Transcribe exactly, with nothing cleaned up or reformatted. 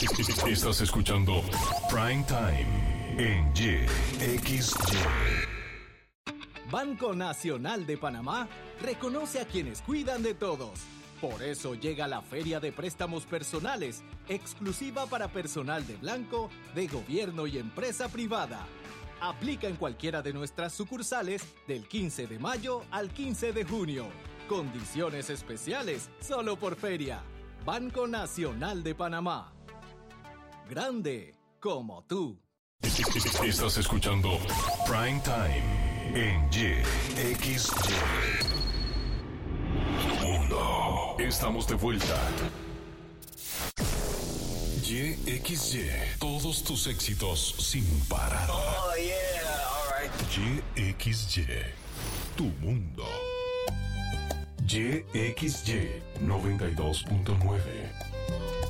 Estás escuchando Prime Time en Y X Y. Banco Nacional de Panamá reconoce a quienes cuidan de todos. Por eso llega la Feria de Préstamos Personales, exclusiva para personal de blanco, de gobierno y empresa privada. Aplica en cualquiera de nuestras sucursales del quince de mayo al quince de junio. Condiciones especiales solo por feria. Banco Nacional de Panamá. Grande como tú. Estás escuchando Prime Time en Y X Y. Mundo. Estamos de vuelta. Y X Y. Todos tus éxitos sin parar. Oh, yeah. All right. Y X Y. Tu mundo. Y X Y noventa y dos punto nueve.